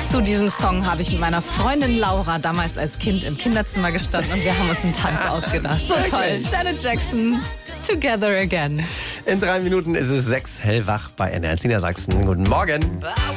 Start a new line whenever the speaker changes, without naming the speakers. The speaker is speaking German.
Zu diesem Song habe ich mit meiner Freundin Laura damals als Kind im Kinderzimmer gestanden und wir haben uns einen Tanz ausgedacht. So toll. Janet Jackson, Together Again.
In 3 Minuten ist es 6, hellwach bei NDR Niedersachsen. Guten Morgen.